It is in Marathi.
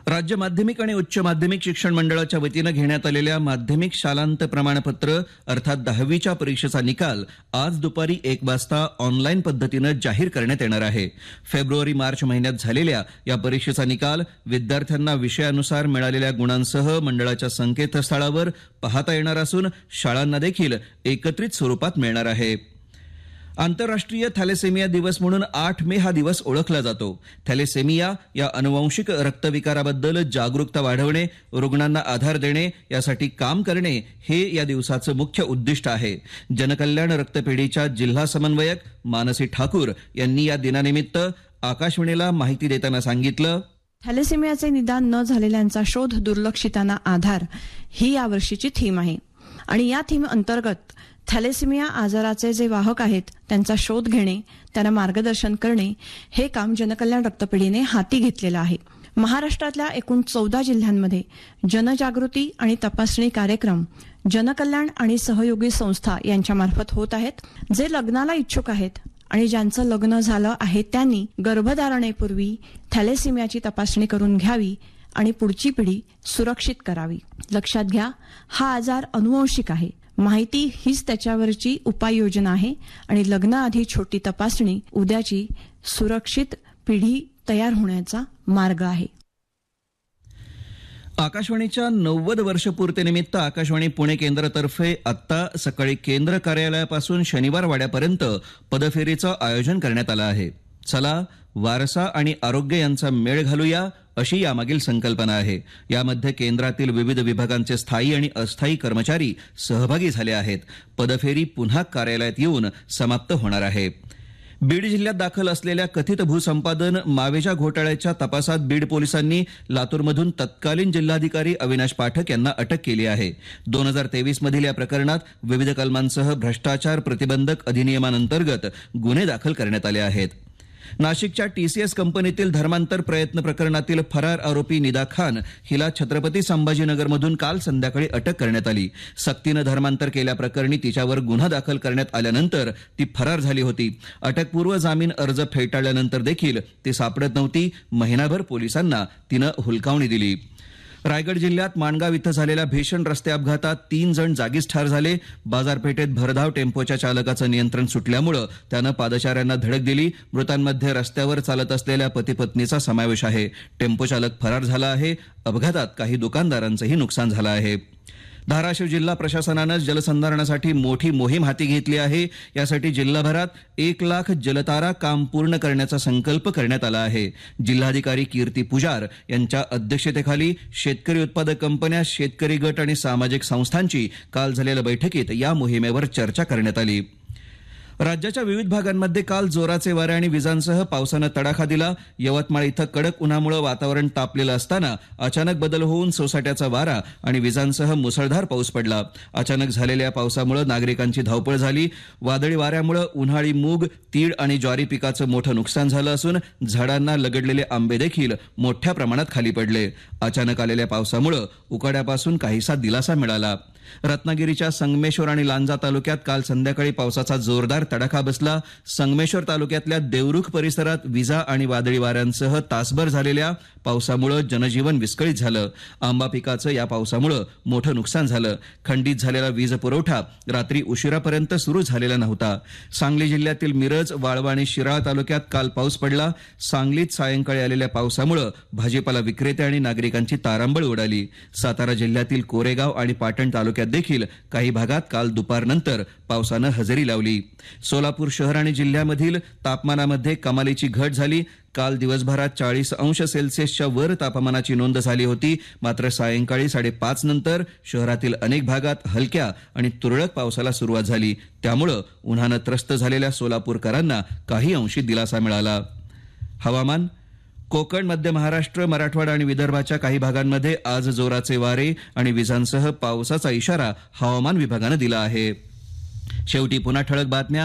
राज्य माध्यमिक आणि उच्च माध्यमिक शिक्षण मंडळाच्या वतीनं घेण्यात आलेल्या माध्यमिक शालांत प्रमाणपत्र अर्थात 10वीच्या परीक्षेचा निकाल आज दुपारी 1 वाजता ऑनलाईन पद्धतीनं जाहीर करण्यात येणार आहे. फेब्रुवारी-मार्च महिन्यात झालेल्या या परीक्षेचा निकाल विद्यार्थ्यांना विषयानुसार मिळालेल्या गुणांसह मंडळाच्या संकेतस्थळावर पाहता येणार असून शाळांना देखील एकत्रित स्वरूपात मिळणार आहे. आंतरराष्ट्रीय थॅलेसेमिया दिवस म्हणून 8 मे हा दिवस ओळखला जातो. थॅलेसेमिया या अनुवांशिक रक्तविकाराबद्दल जागरूकता वाढवणे, रुग्णांना आधार देणे यासाठी काम करणे हे या दिवसाचं मुख्य उद्दिष्ट आहे. जनकल्याण रक्तपेढीच्या जिल्हा समन्वयक मानसी ठाकूर यांनी या दिनानिमित्त आकाशवाणीला माहिती देताना सांगितलं, थॅलेसेमियाचे निदान न झालेल्यांचा शोध, दुर्लक्षितांना आधार ही यावर्षीची थीम आहे आणि या थीम अंतर्गत थॅलेसेमिया आजाराचे जे वाहक आहेत त्यांचा शोध घेणे, त्यांना मार्गदर्शन करणे हे काम जनकल्याण रक्तपेढीने हाती घेतलेलं आहे. महाराष्ट्रातल्या एकूण 14 जिल्ह्यांमध्ये जनजागृती आणि तपासणी कार्यक्रम जनकल्याण आणि सहयोगी संस्था यांच्यामार्फत होत आहेत. जे लग्नाला इच्छुक आहेत आणि ज्यांचं लग्न झालं आहे त्यांनी गर्भधारणेपूर्वी थॅलेसेमियाची तपासणी करून घ्यावी आणि पुढची पिढी सुरक्षित करावी. लक्षात घ्या, हा आजार अनुवंशिक आहे. माहिती हीच त्याच्यावरची उपाययोजना आहे आणि लग्नाआधी छोटी तपासणी उद्याची सुरक्षित पिढी तयार होण्याचा मार्ग आहे. आकाशवाणीच्या 90 वर्षपूर्तीनिमित्त आकाशवाणी पुणे केंद्रातर्फे आत्ता सकाळी केंद्र कार्यालयापासून शनिवार वाड्यापर्यंत पदफेरीचं आयोजन करण्यात आलं आहे. चला वारसा आणि आरोग्य यांचा मेळ घालूया अशी यामागील संकल्पना आहे. यामध्ये केंद्रातील विविध विभागांचे स्थायी आणि अस्थायी कर्मचारी सहभागी झाले आहेत. पदफेरी पुन्हा कार्यालयात येऊन समाप्त होणार आहे. बीड जिल्ह्यात दाखल असलेल्या कथित भूसंपादन मावेजा घोटाळ्याच्या तपासात बीड पोलिसांनी लातूरमधून तत्कालीन जिल्हाधिकारी अविनाश पाठक यांना अटक केली आहे. 2023 मधील या प्रकरणात विविध कलमांसह भ्रष्टाचार प्रतिबंधक अधिनियमांतर्गत गुन्हे दाखल करण्यात आले आहेत. नाशिकच्या TCS कंपनीतील धर्मांतर प्रयत्न प्रकरणातील फरार आरोपी निदा खान हिला छत्रपती संभाजीनगरमधून काल संध्याकाळी अटक करण्यात आली. सक्तीनं धर्मांतर केल्याप्रकरणी तिच्यावर गुन्हा दाखल करण्यात आल्यानंतर ती फरार झाली होती. अटकपूर्व जामीन अर्ज फेटाळल्यानंतर देखील ती सापडत नव्हती. महिनाभर पोलिसांना तिनं हुलकावणी दिली. रायगड जिल्ह्यात माणगाव इथं झालेल्या भीषण रस्ते अपघातात 3 जण जागीच ठार झाले. बाजारपेठेत भरधाव टेम्पोच्या चालकाचं नियंत्रण सुटल्यामुळे त्यानं पादचाऱ्यांना धडक दिली. मृतांमध्ये रस्त्यावर चालत असलेल्या पती-पत्नीचा समावेश आहे. टेम्पो चालक फरार झाला आहे. अपघातात काही दुकानदारांचंही नुकसान झालं आहे. धाराशिव जिल्हा प्रशासनानं जलसंधारणासाठी मोठी मोहीम हाती घेतली आहे. यासाठी जिल्हाभरात 1 लाख जलतारा काम पूर्ण करण्याचा संकल्प करण्यात आला आहे. जिल्हाधिकारी कीर्ती पुजार यांच्या अध्यक्षतेखाली शेतकरी उत्पादक कंपन्या, शेतकरी गट आणि सामाजिक संस्थांची काल झालेल्या बैठकीत या मोहिमेवर चर्चा करण्यात आली. राज्याच्या विविध भागांमध्ये काल जोराचे वारे आणि विजांसह पावसानं तडाखा दिला. यवतमाळ इथं कडक उन्हामुळे वातावरण तापलेलं असताना अचानक बदल होऊन सोसाट्याचा वारा आणि विजांसह मुसळधार पाऊस पडला. अचानक झालेल्या पावसामुळे नागरिकांची धावपळ झाली. वादळी वाऱ्यामुळे उन्हाळी मूग, तीळ आणि ज्वारी पिकाचं मोठं नुकसान झालं असून झाडांना लगडलेले आंबे देखील मोठ्या प्रमाणात खाली पडले. अचानक आलेल्या पावसामुळे उकाड्यापासून काहीसा दिलासा मिळाला. रत्नागिरीच्या संगमेश्वर आणि लांजा तालुक्यात काल संध्याकाळी पावसाचा जोरदार तडाखा बसला. संगमेश्वर तालुक्यातल्या देवरुख परिसरात विजा आणि वादळी वाऱ्यांसह तासभर झालेल्या पावसामुळे जनजीवन विस्कळीत झालं. आंबा पिकाचं या पावसामुळे मोठं नुकसान झालं. खंडित झालेला वीज पुरवठा रात्री उशिरापर्यंत सुरू झालेला नव्हता. सांगली जिल्ह्यातील मिरज, वाळवा आणि शिराळा तालुक्यात काल पाऊस पडला. सांगलीत सायंकाळी आलेल्या पावसामुळे भाजीपाला विक्रेते आणि नागरिकांची तारांबळ उडाली. सातारा जिल्ह्यातील कोरेगाव आणि पाटण तालुक्यात देखील काही भागात काल दुपारनंतर पावसानं हजेरी लावली. सोलापूर शहर आणि जिल्ह्यामधील तापमानामध्ये कमालीची घट झाली. काल दिवसभरात 40 अंश सेल्सिअसच्या वर तापमानाची नोंद झाली होती. मात्र सायंकाळी 5:30 नंतर शहरातील अनेक भागात हलक्या आणि तुरळक पावसाला सुरुवात झाली. त्यामुळे उन्हानं त्रस्त झालेल्या सोलापूरकरांना काही अंशी दिलासा मिळाला. हवामान. कोकण, मध्य महाराष्ट्र, मराठवाडा आणि विदर्भाच्या काही भागांमध्ये आज जोराचे वारे आणि विजांसह पावसाचा इशारा हवामान विभागानं दिला आहे. शेवटी पुन्हा ठळक बातम्या.